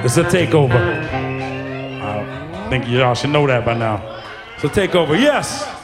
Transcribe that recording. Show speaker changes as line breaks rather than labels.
It's a takeover. I think y'all should know that by now. So take over, yes!